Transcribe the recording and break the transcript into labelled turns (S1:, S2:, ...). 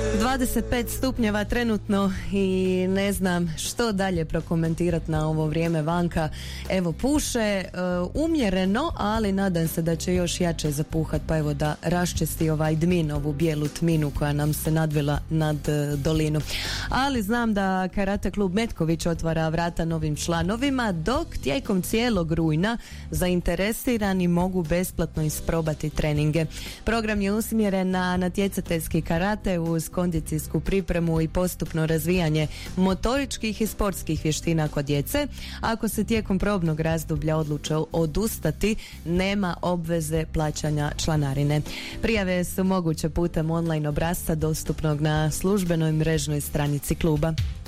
S1: 25 stupnjeva trenutno i ne znam što dalje prokomentirati na ovo vrijeme vanka. Evo puše umjereno, ali nadam se da će još jače zapuhat, pa evo da raščesti ovaj dmin, ovu bijelu tminu koja nam se nadvila nad dolinu. Ali znam da Karate klub Metković otvara vrata novim članovima, dok tijekom cijelog rujna zainteresirani mogu besplatno isprobati treninge. Program je usmjeren na natjecateljski karate uz kondicijsku pripremu i postupno razvijanje motoričkih i sportskih vještina kod djece. Ako se tijekom probnog razdoblja odluče odustati, nema obveze plaćanja članarine. Prijave su moguće putem online obrasca dostupnog na službenoj mrežnoj stranici kluba.